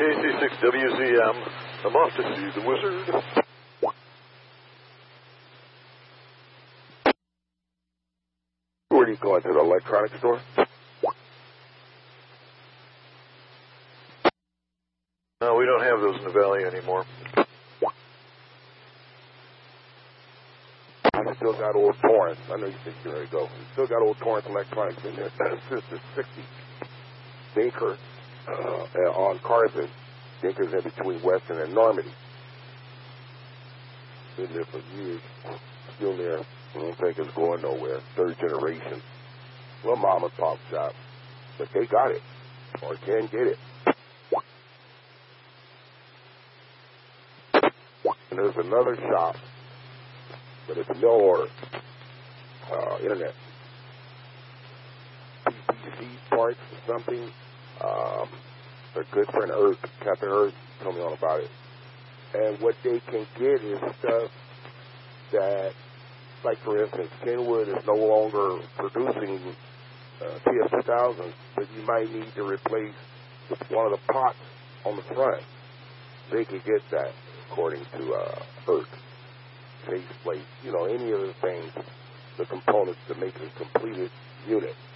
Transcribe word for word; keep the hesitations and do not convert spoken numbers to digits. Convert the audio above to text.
K C six W Z M. I'm off to see the wizard. Where do you go, into the electronics store? No, we don't have those in the valley anymore. I still got old Torrance. I know you think you're ready to go. We still got old Torrance electronics in there. Sister sixty. Dinker uh, on Carson. Dinker's in between Western and Normandy. Been there for years. Still there. I don't think it's going nowhere. Third generation. Little mom and pop shop. But they got it. Or can get it. And there's another shop, but it's mail order. Uh, internet. P P C parts or something. Um, their good friend Earth, Captain Earth, told me all about it. And what they can get is stuff that, like for instance, Kenwood is no longer producing uh, T S two thousand, but you might need to replace one of the pots on the front. They can get that, according to uh, Earth. Face plate, you know, any of the things, the components to make a completed unit.